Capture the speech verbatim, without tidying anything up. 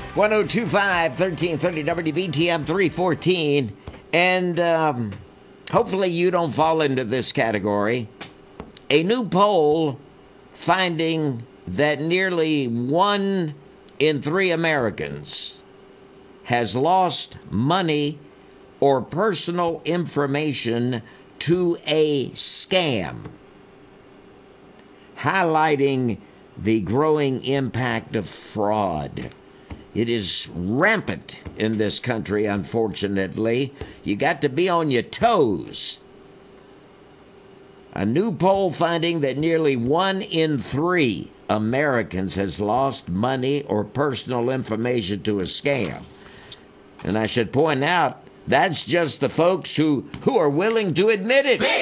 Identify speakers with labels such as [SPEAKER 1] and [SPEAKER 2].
[SPEAKER 1] one oh two five, thirteen thirty W B T M three fourteen. And um, hopefully you don't fall into this category. A new poll finding that nearly one in three Americans has lost money or personal information to a scam, highlighting the growing impact of fraud. It is rampant in this country, unfortunately. You got to be on your toes. A new poll finding that nearly one in three Americans has lost money or personal information to a scam. And I should point out, that's just the folks who, who are willing to admit it.